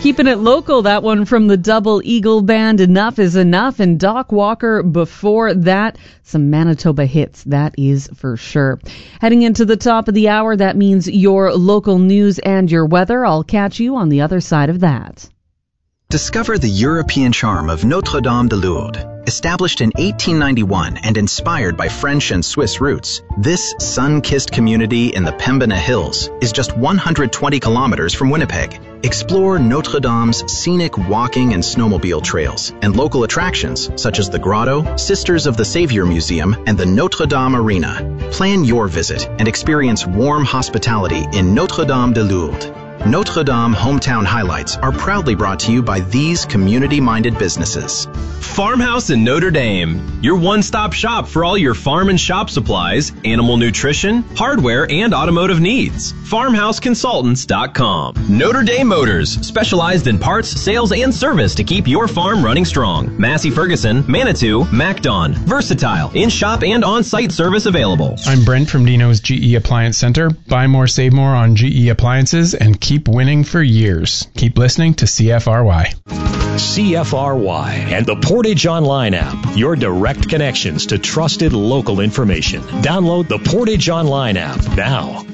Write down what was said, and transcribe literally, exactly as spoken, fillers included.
Keeping it local, that one from the Double Eagle Band, Enough is Enough, and Doc Walker before that. Some Manitoba hits, that is for sure. Heading into the top of the hour, that means your local news and your weather. I'll catch you on the other side of that. Discover the European charm of Notre-Dame de Lourdes. Established in eighteen ninety-one and inspired by French and Swiss roots, this sun-kissed community in the Pembina Hills is just one hundred twenty kilometers from Winnipeg. Explore Notre-Dame's scenic walking and snowmobile trails and local attractions such as the Grotto, Sisters of the Savior Museum, and the Notre-Dame Arena. Plan your visit and experience warm hospitality in Notre-Dame de Lourdes. Notre-Dame Hometown Highlights are proudly brought to you by these community-minded businesses. Farmhouse in Notre Dame, your one-stop shop for all your farm and shop supplies, animal nutrition, hardware, and automotive needs. farmhouse consultants dot com. Notre Dame Motors, specialized in parts, sales, and service to keep your farm running strong. Massey Ferguson, Manitou, MacDon, versatile, in-shop and on-site service available. I'm Brent from Dino's G E Appliance Center. Buy more, save more on G E appliances and keep winning for years. Keep listening to C F R Y. C F R Y and the Portage Online app, your direct connections to trusted local information. Download the Portage Online app now.